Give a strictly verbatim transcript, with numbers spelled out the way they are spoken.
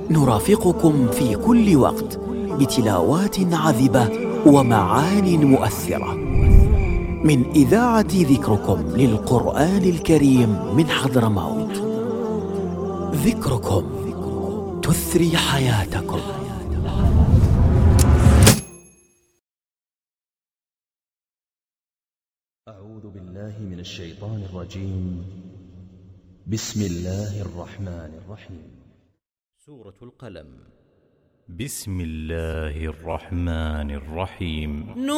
نرافقكم في كل وقت بتلاوات عذبة ومعان مؤثرة من إذاعة ذكركم للقرآن الكريم من حضرموت. ذكركم تثري حياتكم. أعوذ بالله من الشيطان الرجيم. بسم الله الرحمن الرحيم. سورة القلم. بسم الله الرحمن الرحيم.